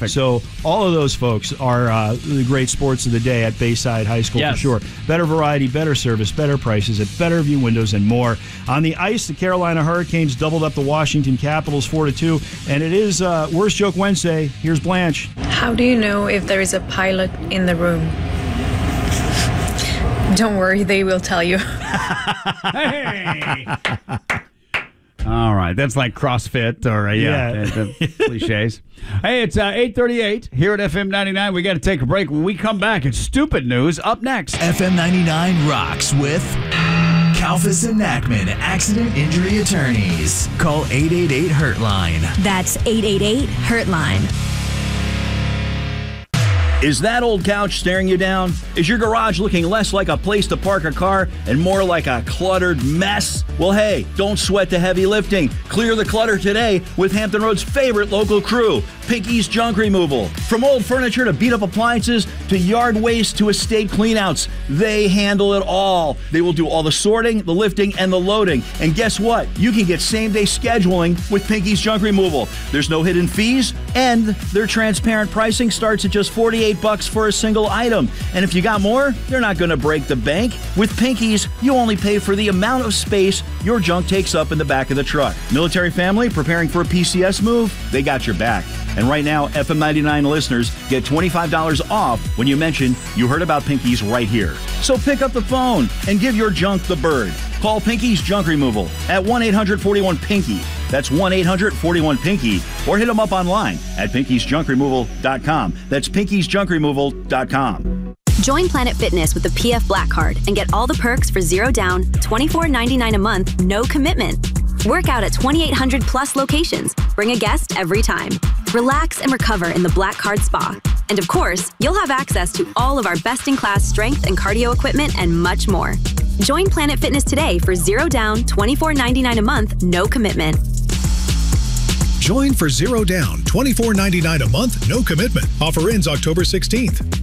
Terrific. So all of those folks are the great sports of the day at Bayside High School for sure. Better variety, better service, better prices at Better View Windows and more. On the ice, the Carolina Hurricanes doubled up the Washington Capitals 4-2, and it is Worst Joke Wednesday. Here's Blanche. How do you know if there is a pilot in the room? Don't worry, they will tell you. Hey! All right, that's like CrossFit or the cliches. Hey, it's 8:38 here at FM 99. We got to take a break. When we come back, it's stupid news. Up next, FM 99 rocks with Kalfas and Nachman Accident Injury Attorneys. Call 888-HURT-LINE. That's 888-HURT-LINE. Is that old couch staring you down? Is your garage looking less like a place to park a car and more like a cluttered mess? Well, hey, don't sweat the heavy lifting. Clear the clutter today with Hampton Roads' favorite local crew, Pinky's Junk Removal. From old furniture to beat-up appliances to yard waste to estate cleanouts, they handle it all. They will do all the sorting, the lifting, and the loading. And guess what? You can get same-day scheduling with Pinky's Junk Removal. There's no hidden fees, and their transparent pricing starts at just $48 for a single item. And if you got more, they're not going to break the bank. With Pinky's, you only pay for the amount of space your junk takes up in the back of the truck. Military family preparing for a PCS move? They got your back. And right now, FM 99 listeners get $25 off when you mention you heard about Pinky's right here. So pick up the phone and give your junk the bird. Call Pinky's Junk Removal at 1-800-41-PINKY. That's 1-800-41-PINKY. Or hit them up online at pinkysjunkremoval.com. That's pinkysjunkremoval.com. Join Planet Fitness with the PF Black Card and get all the perks for $0 down, $24.99 a month, no commitment. Work out at 2,800 plus locations. Bring a guest every time. Relax and recover in the Black Card Spa. And of course, you'll have access to all of our best-in-class strength and cardio equipment and much more. Join Planet Fitness today for $0 down, $24.99 a month, no commitment. Join for $0 down, $24.99 a month, no commitment. Offer ends October 16th.